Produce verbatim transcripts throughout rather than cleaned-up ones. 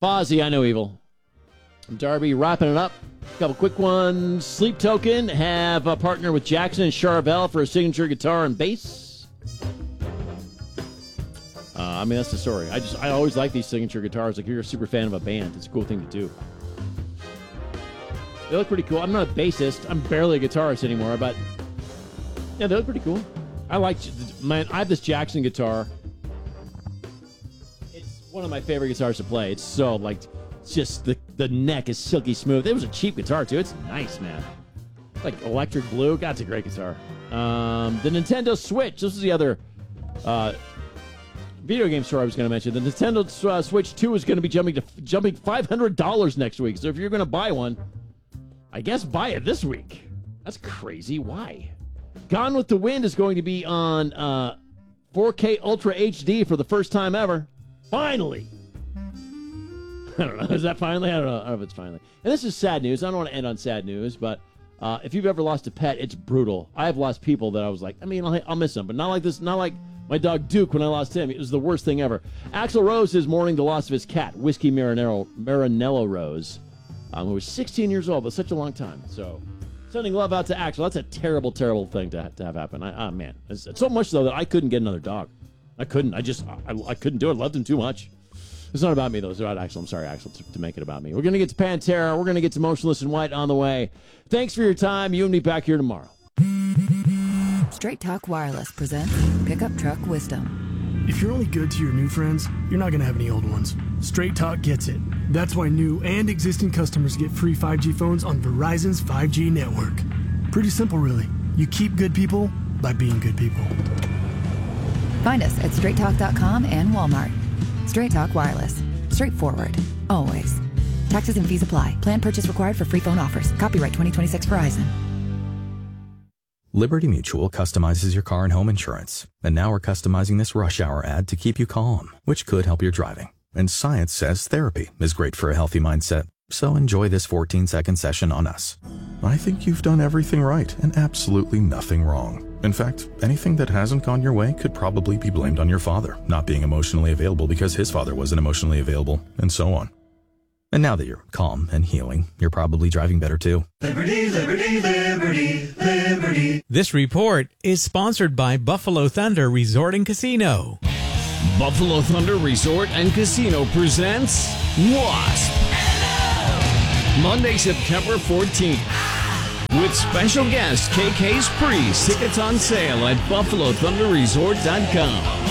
Fozzy, I Know Evil. Darby wrapping it up. A couple quick ones. Sleep Token have a partner with Jackson and Charvel for a signature guitar and bass. Uh, I mean, that's the story. I just I always like these signature guitars. Like, if you're a super fan of a band, it's a cool thing to do. They look pretty cool. I'm not a bassist. I'm barely a guitarist anymore, but yeah, they look pretty cool. I like, man, I have this Jackson guitar. It's one of my favorite guitars to play. It's so, like, it's just, the, the neck is silky smooth. It was a cheap guitar, too. It's nice, man. Like electric blue. God, it's a great guitar. Um, the Nintendo Switch. This is the other uh, video game store I was going to mention. The Nintendo uh, Switch two is going to be jumping to jumping five hundred dollars next week. So if you're going to buy one, I guess buy it this week. That's crazy. Why? Gone with the Wind is going to be on uh, four K Ultra H D for the first time ever. Finally. I don't know. Is that finally? I don't know. I don't know if it's finally. And this is sad news. I don't want to end on sad news, but uh, if you've ever lost a pet, it's brutal. I have lost people that I was like, I mean, I'll, I'll miss them, but not like this. Not like my dog Duke when I lost him. It was the worst thing ever. Axl Rose is mourning the loss of his cat, Whiskey Marinello, Marinello Rose, um, who was sixteen years old, but such a long time. So, sending love out to Axl. That's a terrible, terrible thing to, to have happen. I, oh, man. It's, it's so much, though, that I couldn't get another dog. I couldn't. I just, I, I couldn't do it. I loved him too much. It's not about me, though. It's about Axl. I'm sorry, Axl, to, to make it about me. We're going to get to Pantera. We're going to get to Motionless in White on the way. Thanks for your time. You and me back here tomorrow. Straight Talk Wireless presents Pickup Truck Wisdom. If you're only good to your new friends, you're not going to have any old ones. Straight Talk gets it. That's why new and existing customers get free five G phones on Verizon's five G network. Pretty simple, really. You keep good people by being good people. Find us at straight talk dot com and Walmart. Straight Talk Wireless. Straightforward. Always. Taxes and fees apply. Plan purchase required for free phone offers. Copyright twenty twenty-six Verizon. Liberty Mutual customizes your car and home insurance. And now we're customizing this rush hour ad to keep you calm, which could help your driving. And science says therapy is great for a healthy mindset. So enjoy this fourteen-second session on us. I think you've done everything right and absolutely nothing wrong. In fact, anything that hasn't gone your way could probably be blamed on your father not being emotionally available because his father wasn't emotionally available, and so on. And now that you're calm and healing, you're probably driving better too. Liberty, liberty, liberty, liberty. This report is sponsored by Buffalo Thunder Resort and Casino. Buffalo Thunder Resort and Casino presents Wasp. Monday, September fourteenth. With special guest K K's Priest. Tickets on sale at buffalo thunder resort dot com.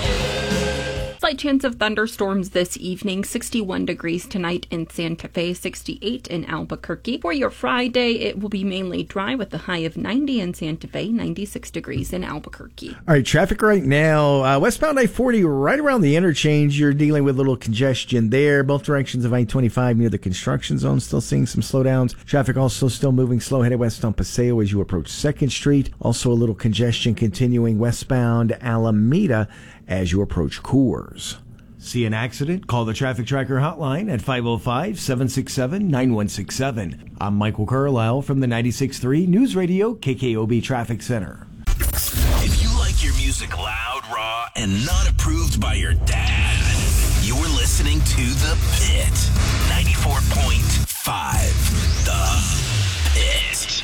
Slight chance of thunderstorms this evening. sixty-one degrees tonight in Santa Fe, sixty-eight in Albuquerque. For your Friday, it will be mainly dry with a high of ninety in Santa Fe, ninety-six degrees in Albuquerque. All right, traffic right now. Uh, westbound I forty right around the interchange. You're dealing with a little congestion there. Both directions of I twenty-five near the construction zone. Still seeing some slowdowns. Traffic also still moving slow headed west on Paseo as you approach second Street. Also a little congestion continuing westbound Alameda as you approach Coors. See an accident? Call the Traffic Tracker hotline at five oh five, seven six seven, nine one six seven. I'm Michael Carlisle from the ninety-six point three News Radio K K O B Traffic Center. If you like your music loud, raw, and not approved by your dad, you're listening to The Pit. ninety-four point five The Pit.